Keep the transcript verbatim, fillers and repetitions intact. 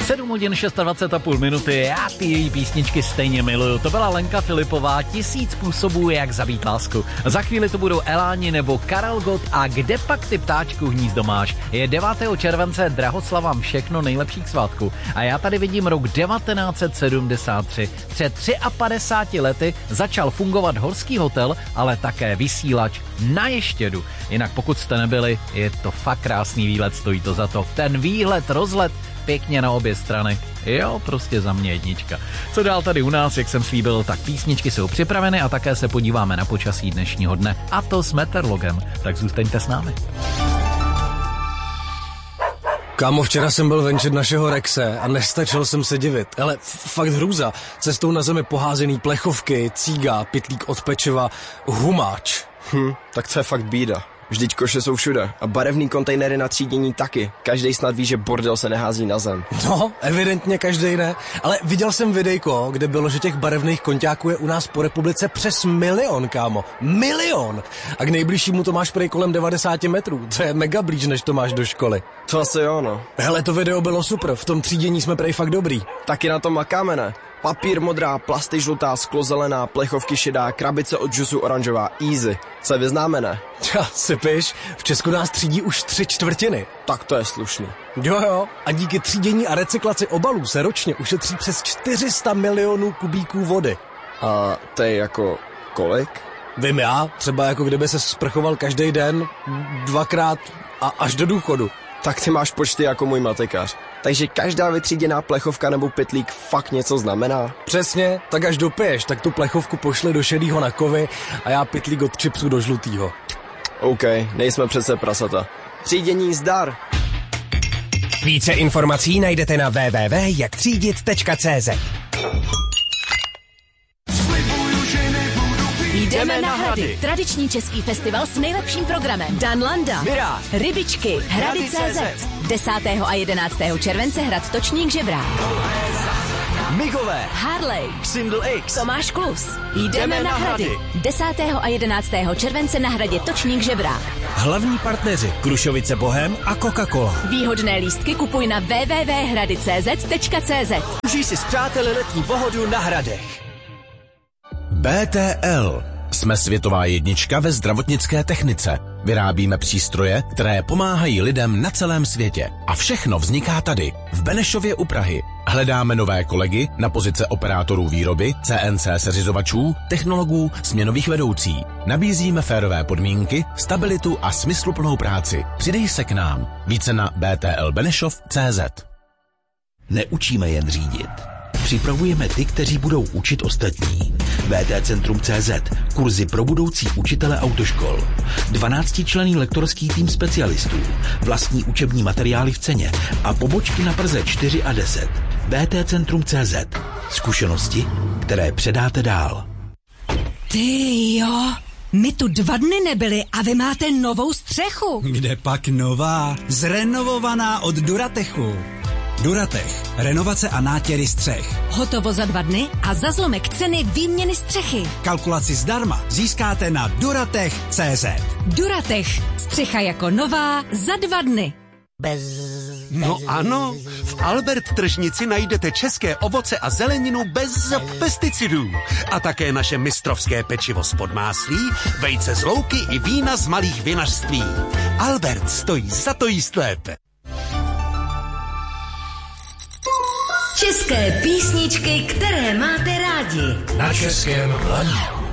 sedm hodin dvacet šest a půl minuty, já ty její písničky stejně miluju. To byla Lenka Filipová, Tisíc způsobů, jak zabít lásku. Za chvíli to budou Eláni nebo Karel Gott a Kde pak ty ptáčku hnízdo máš. Je devátého července, Drahoslavám všechno nejlepší k svátku. A já tady vidím rok devatenáct set sedmdesát tři. Před padesátimi třemi lety začal fungovat horský hotel, ale také vysílač na Ještědu. Jinak pokud jste nebyli, je to fakt krásný výlet, stojí to za to. Ten výhled, rozlet, pěkně na obě strany. Jo, prostě za mě jednička. Co dál tady u nás, jak jsem slíbil, tak písničky jsou připraveny a také se podíváme na počasí dnešního dne. A to s meteorologem, tak zůstaňte s námi. Kámo, včera jsem byl venčit našeho Rexe a nestačil jsem se divit. Ale fakt hrůza. Cestou na zemi poházený plechovky, cíga, pytlík od pečiva, humáč. Hm, tak to je fakt bída. Vždyť koše jsou všude a barevný kontejnery na třídění taky. Každej snad ví, že bordel se nehází na zem. No, evidentně každej ne. Ale viděl jsem videjko, kde bylo, že těch barevných konťáků je u nás po republice přes milion, kámo. Milion! A k nejbližšímu to máš prej kolem devadesát metrů. To je mega blíž, než to máš do školy. To asi jo, no. Hele, to video bylo super. V tom třídění jsme prej fakt dobrý. Taky na tom makáme, ne? Papír modrá, plasty žlutá, sklo zelená, plechovky šedá, krabice od džusu oranžová, easy. Se vyznáme, ne? Tja, sypiš, v Česku nás třídí už tři čtvrtiny. Tak to je slušný. Jo jo, a díky třídění a recyklaci obalů se ročně ušetří přes čtyři sta milionů kubíků vody. A to je jako kolik? Vím já, třeba jako kdyby se sprchoval každý den, dvakrát a až do důchodu. Tak ty máš počty jako můj matekař. Takže každá vytříděná plechovka nebo pytlík fakt něco znamená? Přesně, tak až dopiješ, tak tu plechovku pošli do šedýho na kovy a já pytlík od čipsu do žlutýho. OK, nejsme přece prasata. Třídění zdar! Více informací najdete na w w w tečka jak třídit tečka c z. Jdeme na Hrady. Tradiční český festival s nejlepším programem. Dan Landa, Mirage, Rybičky, Hrady tečka cé zet. desátého a jedenáctého července Hrad Točník Žebrák. Migové, Harley, Single X, Tomáš Klus. Jdeme, Jdeme na na Hrady. Hrady. desátého a jedenáctého července na Hradě Točník Žebrák. Hlavní partneři Krušovice Bohem a Coca-Cola. Výhodné lístky kupuj na w w w tečka hrady tečka c z tečka c z. užij si s přáteli letní pohodu na Hradech. bé té el. Jsme světová jednička ve zdravotnické technice. Vyrábíme přístroje, které pomáhají lidem na celém světě. A všechno vzniká tady, v Benešově u Prahy. Hledáme nové kolegy na pozice operátorů výroby, C N C seřizovačů, technologů, směnových vedoucí. Nabízíme férové podmínky, stabilitu a smysluplnou práci. Přidej se k nám. Více na b t l benešov tečka c z. Neučíme jen řídit. Připravujeme ty, kteří budou učit ostatní. bé té Centrum tečka cé zet. Kurzy pro budoucí učitele autoškol. dvanáctičlenný lektorský tým specialistů. Vlastní učební materiály v ceně. A pobočky na Praze čtyři a deset. bé té Centrum tečka cé zet. Zkušenosti, které předáte dál. Ty jo, my tu dva dny nebyli a vy máte novou střechu. Kde pak nová? Zrenovovaná od Duratechu. Duratech. Renovace a nátěry střech. Hotovo za dva dny a za zlomek ceny výměny střechy. Kalkulaci zdarma získáte na duratech tečka cé zet. Duratech. Střecha jako nová za dva dny. Bez... No ano, v Albert tržnici najdete české ovoce a zeleninu bez pesticidů. A také naše mistrovské pečivo z podmáslí, vejce z louky i vína z malých vinařství. Albert stojí za to jíst lépe. České písničky, které máte rádi. Na Českém lani.